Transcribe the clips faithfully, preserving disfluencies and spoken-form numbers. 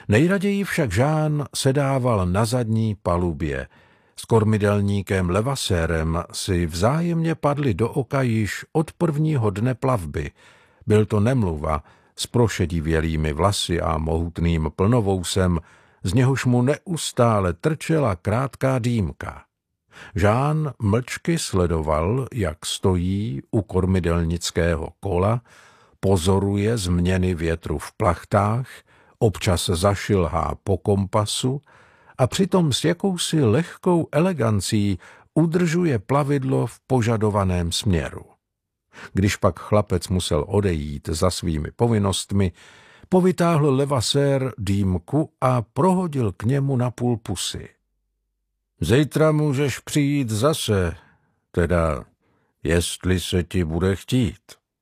Nejraději však Jean sedával na zadní palubě. S kormidelníkem Levassérem si vzájemně padli do oka již od prvního dne plavby. Byl to nemluva s prošedivělými vlasy a mohutným plnovousem, z něhož mu neustále trčela krátká dýmka. Jean mlčky sledoval, jak stojí u kormidelnického kola, pozoruje změny větru v plachtách, občas zašilhá po kompasu a přitom s jakousi lehkou elegancí udržuje plavidlo v požadovaném směru. Když pak chlapec musel odejít za svými povinnostmi, povytáhl Levassér dýmku a prohodil k němu na půl pusy. Zítra můžeš přijít zase, teda jestli se ti bude chtít.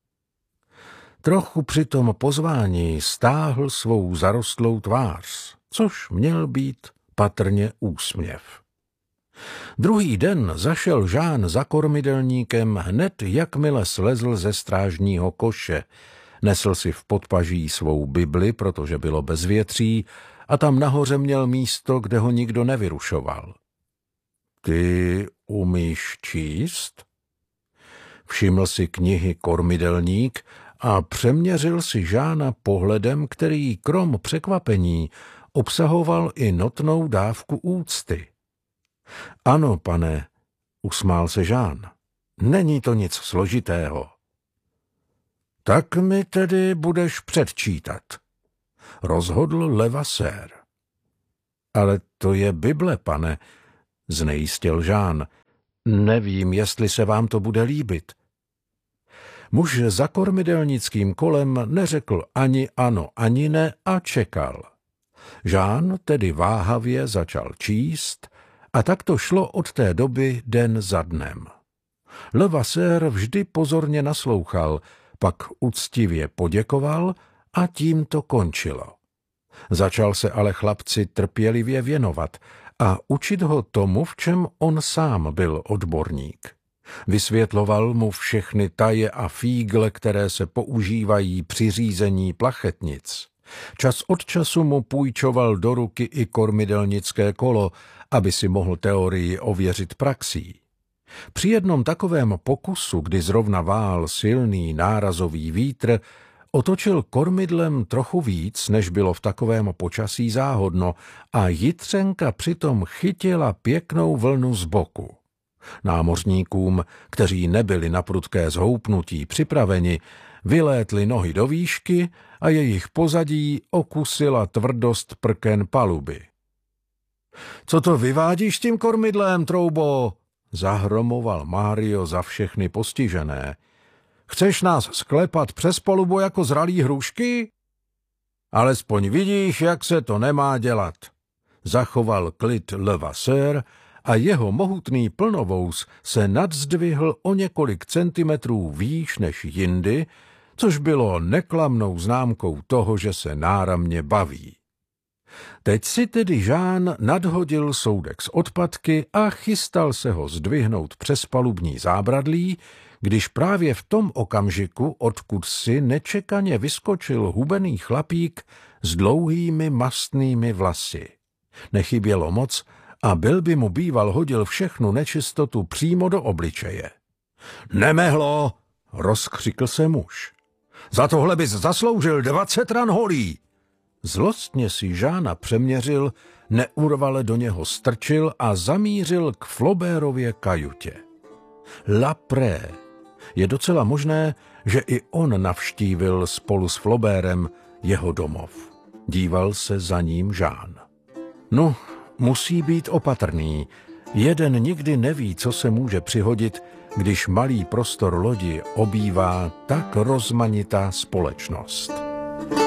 Trochu při tom pozvání stáhl svou zarostlou tvář, což měl být patrně úsměv. Druhý den zašel Jean za kormidelníkem hned, jakmile slezl ze strážního koše. Nesl si v podpaží svou Bibli, protože bylo bezvětří, a tam nahoře měl místo, kde ho nikdo nevyrušoval. Ty umíš číst? Všiml si knihy kormidelník a přeměřil si Jeana pohledem, který krom překvapení obsahoval i notnou dávku úcty. Ano, pane, usmál se Jean. Není to nic složitého. Tak mi tedy budeš předčítat, rozhodl Levassér. Ale to je Bible, pane, znejistil Jean. Nevím, jestli se vám to bude líbit. Muž za kormidelnickým kolem neřekl ani ano, ani ne a čekal. Jean tedy váhavě začal číst a tak to šlo od té doby den za dnem. Levassér vždy pozorně naslouchal, pak uctivě poděkoval a tím to končilo. Začal se ale chlapci trpělivě věnovat a učit ho tomu, v čem on sám byl odborník. Vysvětloval mu všechny taje a fígle, které se používají při řízení plachetnic. Čas od času mu půjčoval do ruky i kormidelnické kolo, aby si mohl teorii ověřit praxí. Při jednom takovém pokusu, kdy zrovna vál silný nárazový vítr, otočil kormidlem trochu víc, než bylo v takovém počasí záhodno, a jitřenka přitom chytila pěknou vlnu z boku. Námořníkům, kteří nebyli na prudké zhoupnutí připraveni, vylétly nohy do výšky a jejich pozadí okusila tvrdost prken paluby. Co to vyvádíš tím kormidlem, troubo? Zahromoval Mário za všechny postižené. Chceš nás sklepat přes palubu jako zralý hrušky? Alespoň vidíš, jak se to nemá dělat. Zachoval klid Levassér a jeho mohutný plnovous se nadzdvihl o několik centimetrů výš než jindy, což bylo neklamnou známkou toho, že se náramně baví. Teď si tedy Jean nadhodil soudek z odpadky a chystal se ho zdvihnout přes palubní zábradlí, když právě v tom okamžiku, odkud si nečekaně vyskočil hubený chlapík s dlouhými mastnými vlasy. Nechybělo moc a byl by mu býval hodil všechnu nečistotu přímo do obličeje. Nemehlo, rozkřikl se muž. Za tohle bys zasloužil dvacet ran holí. Zlostně si Jeana přeměřil, neurvale do něho strčil a zamířil k Flaubertově kajutě. Lapré. Je docela možné, že i on navštívil spolu s Flaubertem jeho domov. Díval se za ním Jean. No, musí být opatrný. Jeden nikdy neví, co se může přihodit, když malý prostor lodi obývá tak rozmanitá společnost.